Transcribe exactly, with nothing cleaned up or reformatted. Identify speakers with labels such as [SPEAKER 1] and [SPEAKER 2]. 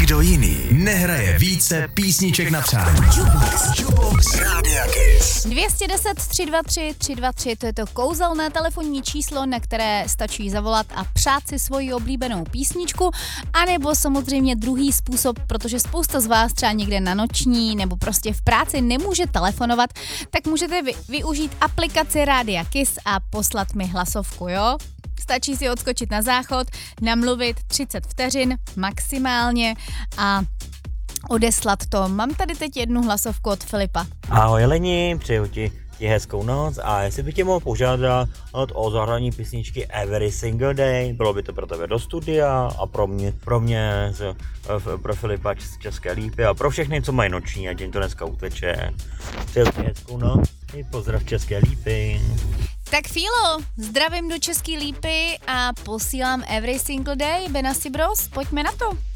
[SPEAKER 1] Nikdo jiný nehraje více písniček na přání. Jukebox, Jukebox Rádia Kiss.
[SPEAKER 2] dvě stě deset, tři dva tři, tři dva tři, to je to kouzelné telefonní číslo, na které stačí zavolat a přát si svoji oblíbenou písničku, anebo samozřejmě druhý způsob, protože spousta z vás třeba někde na noční nebo prostě v práci nemůže telefonovat, tak můžete vy, využít aplikaci Rádia Kiss a poslat mi hlasovku, jo? Stačí si odskočit na záchod, namluvit třicet vteřin maximálně a odeslat to. Mám tady teď jednu hlasovku od Filipa.
[SPEAKER 3] Ahoj Leni, přeju ti, ti hezkou noc a jestli bych tě mohl požádat o zahrání písničky Every Single Day, bylo by to pro tebe do studia a pro mě, pro mě z, pro Filipa z České Lípy a pro všechny, co mají noční, ať jim to dneska uteče. Přeju ti hezkou noc i pozdrav České Lípy.
[SPEAKER 2] Tak Fílo, zdravím do České Lípy a posílám Every Single Day, Benassi Bros, pojďme na to.